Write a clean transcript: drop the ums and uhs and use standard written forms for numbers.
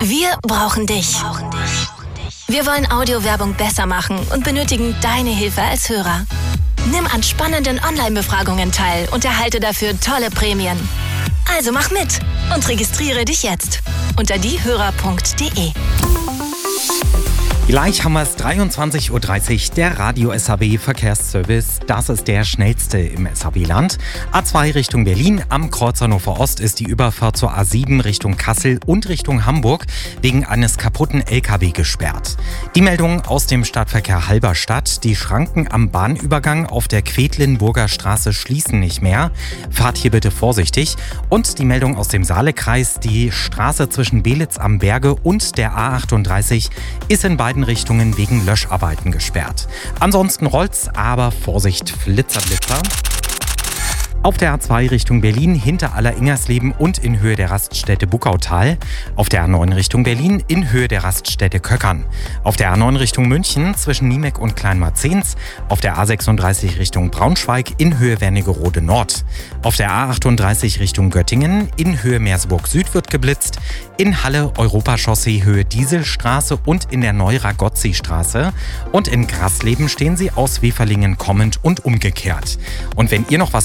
Wir brauchen dich. Wir wollen Audiowerbung besser machen und benötigen deine Hilfe als Hörer. Nimm an spannenden Online-Befragungen teil und erhalte dafür tolle Prämien. Also mach mit und registriere dich jetzt unter diehörer.de. Gleich haben wir es 23.30 Uhr, der Radio SAW Verkehrsservice. Das ist der schnellste im SAW-Land. A2 Richtung Berlin, am Kreuz Hannover Ost ist die Überfahrt zur A7 Richtung Kassel und Richtung Hamburg wegen eines kaputten LKW gesperrt. Die Meldung aus dem Stadtverkehr Halberstadt: Die Schranken am Bahnübergang auf der Quedlinburger Straße schließen nicht mehr. Fahrt hier bitte vorsichtig. Und die Meldung aus dem Saalekreis: Die Straße zwischen Belitz am Berge und der A38 ist in beiden Richtungen wegen Löscharbeiten gesperrt. Ansonsten rollt's, aber Vorsicht, Flitzer. Auf der A2 Richtung Berlin hinter Aller-Ingersleben und in Höhe der Raststätte Buckautal. Auf der A9 Richtung Berlin in Höhe der Raststätte Köckern. Auf der A9 Richtung München zwischen Niemek und Kleinmarzens. Auf der A36 Richtung Braunschweig in Höhe Wernigerode Nord. Auf der A38 Richtung Göttingen in Höhe Merseburg Süd wird geblitzt. In Halle Europachaussee Höhe Dieselstraße und in der Neuragozzi-Straße. Und in Grasleben stehen Sie aus Weferlingen kommend und umgekehrt. Und wenn ihr noch was